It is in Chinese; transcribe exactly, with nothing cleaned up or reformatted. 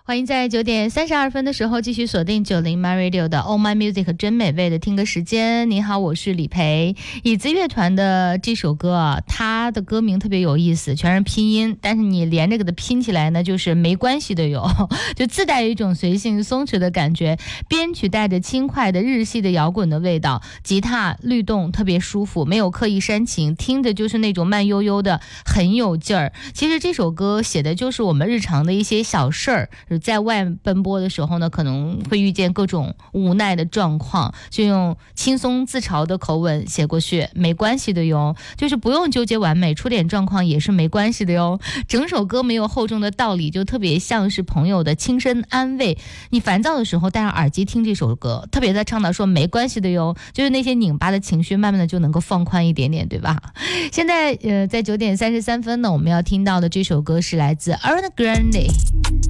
欢迎在九点三十二分的时候继续锁定九零 My Radio 的 Oh My Music 真美味的听歌时间。你好，我是李培。椅子乐团的这首歌啊，它的歌名特别有意思，全是拼音，但是你连着给它拼起来呢，就是没关系的哟，就自带一种随性松弛的感觉。编曲带着轻快的日系的摇滚的味道，吉他律动特别舒服，没有刻意煽情，听着就是那种慢悠悠的，很有劲儿。其实这首歌写的就是我们日常的一些小事儿。在外奔波的时候呢，可能会遇见各种无奈的状况，就用轻松自嘲的口吻写过去，没关系的哟，就是不用纠结完美，出点状况也是没关系的哟。整首歌没有厚重的道理，就特别像是朋友的轻声安慰。你烦躁的时候戴上耳机听这首歌，特别在倡导说没关系的哟，就是那些拧巴的情绪慢慢的就能够放宽一点点，对吧？现在呃，在九点三十三分呢，我们要听到的这首歌是来自 Ariana Grande